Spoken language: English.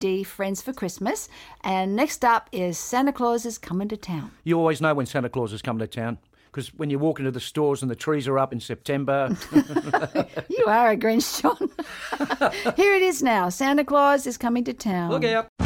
D Friends for Christmas. And next up is Santa Claus is Coming to Town. You always know when Santa Claus is coming to town, because when you walk into the stores and the trees are up in September... You are a Grinch, John. Here it is now. Santa Claus is coming to town. Look out.